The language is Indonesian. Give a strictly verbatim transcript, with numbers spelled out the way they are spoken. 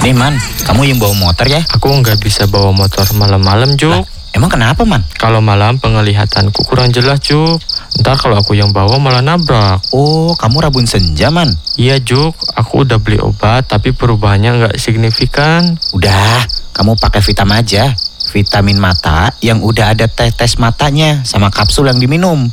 Nih Man, kamu yang bawa motor ya? Aku nggak bisa bawa motor malam-malam, Juk. Lah, emang kenapa Man? Kalau malam penglihatanku kurang jelas, Juk. Ntar kalau aku yang bawa malah nabrak. Oh, kamu rabun senja Man? Iya, Juk. Aku udah beli obat, tapi perubahannya nggak signifikan. Udah, kamu pakai Vitam aja. Vitamin mata yang udah ada tes-tes matanya sama kapsul yang diminum.